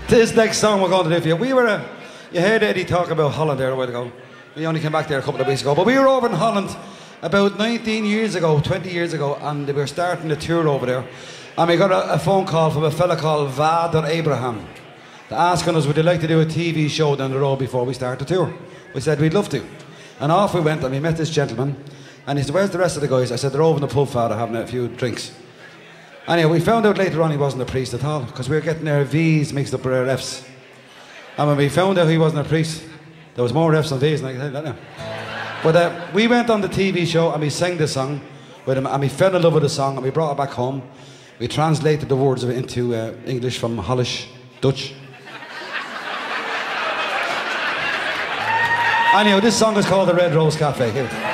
This next song we're going to do for you. You heard Eddie talk about Holland there a while ago. We only came back there a couple of weeks ago. But we were over in Holland about 19 years ago, 20 years ago, and we were starting a tour over there. And we got a phone call from a fella called Vader Abraham asking us, would you like to do a TV show down the road before we start the tour? We said we'd love to. And off we went, and we met this gentleman. And he said, where's the rest of the guys? I said, they're over in the pub, Father, having a few drinks. Anyway, we found out later on he wasn't a priest at all, because we were getting our V's mixed up with our F's. And when we found out he wasn't a priest, there was more F's than V's, and I can tell you that now. But we went on the TV show and we sang the song with him, and we fell in love with the song, and we brought it back home. We translated the words of it into English from Hollish, Dutch. Anyhow, this song is called The Red Rose Cafe. Here.